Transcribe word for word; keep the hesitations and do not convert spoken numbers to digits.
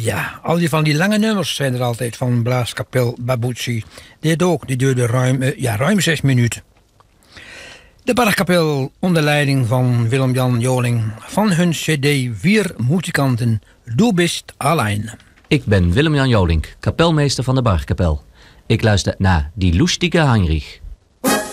Ja, al die van die lange nummers zijn er altijd van Blaaskapel Babucci. Dit ook, die duurde ruim, uh, ja, ruim zes minuten. De Bargkapel onder leiding van Willem-Jan Joling van hun cd Vier Muzikanten, Du bist allein. Ik ben Willem-Jan Joling, kapelmeester van de Bargkapel. Ik luister naar Die lustige Heinrich.